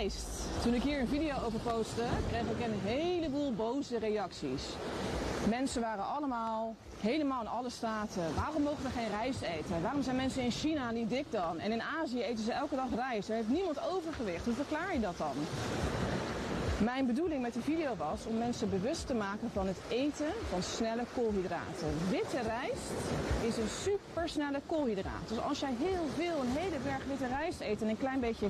rijst. Toen ik hier een video over postte, kreeg ik een heleboel boze reacties. Mensen waren allemaal, helemaal in alle staten, waarom mogen we geen rijst eten? Waarom zijn mensen in China niet dik dan? En in Azië eten ze elke dag rijst. Er heeft niemand overgewicht. Hoe verklaar je dat dan? Mijn bedoeling met de video was om mensen bewust te maken van het eten van snelle koolhydraten. Witte rijst is een supersnelle koolhydraat. Dus als jij heel veel, een hele berg witte rijst eet en een klein beetje